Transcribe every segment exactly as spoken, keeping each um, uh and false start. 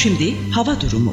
Şimdi hava durumu.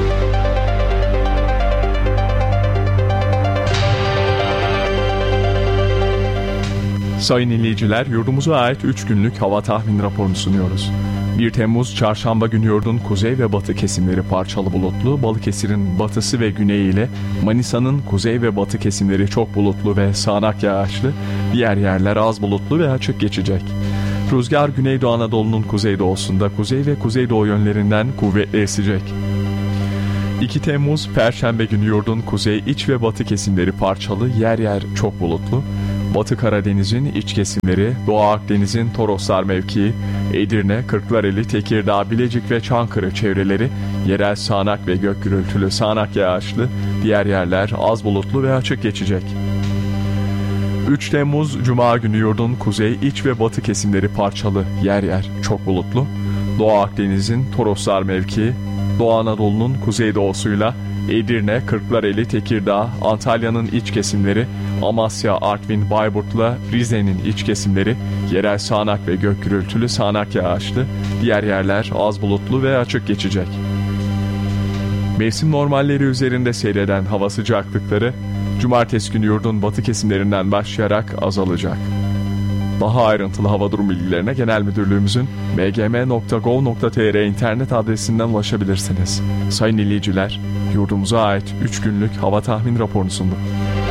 Sayın dinleyiciler, yurdumuza ait üç günlük hava tahmin raporunu sunuyoruz. bir Temmuz Çarşamba günü yurdun kuzey ve batı kesimleri parçalı bulutlu, Balıkesir'in batısı ve güneyi ile Manisa'nın kuzey ve batı kesimleri çok bulutlu ve sağanak yağışlı, diğer yerler az bulutlu ve açık geçecek. Rüzgar Güneydoğu Anadolu'nun kuzeydoğusunda kuzey ve kuzeydoğu yönlerinden kuvvetli esecek. iki Temmuz Perşembe günü yurdun kuzey, iç ve batı kesimleri parçalı, yer yer çok bulutlu, Batı Karadeniz'in iç kesimleri, Doğu Akdeniz'in Toroslar mevkii, Edirne, Kırklareli, Tekirdağ, Bilecik ve Çankırı çevreleri yerel sağanak ve gök gürültülü sağanak yağışlı, diğer yerler az bulutlu ve açık geçecek. üç Temmuz Cuma günü yurdun kuzey, iç ve batı kesimleri parçalı, yer yer çok bulutlu, Doğu Akdeniz'in Toroslar mevkii, Doğu Anadolu'nun kuzeydoğusuyla Edirne, Kırklareli, Tekirdağ, Antalya'nın iç kesimleri, Amasya, Artvin, Bayburt'la Rize'nin iç kesimleri yerel sağanak ve gök gürültülü sağanak yağışlı, diğer yerler az bulutlu ve açık geçecek. Mevsim normalleri üzerinde seyreden hava sıcaklıkları Cumartesi günü yurdun batı kesimlerinden başlayarak azalacak. Daha ayrıntılı hava durum bilgilerine Genel Müdürlüğümüzün b g m nokta gov nokta t r internet adresinden ulaşabilirsiniz. Sayın dinleyiciler, yurdumuza ait üç günlük hava tahmin raporunu sunduk.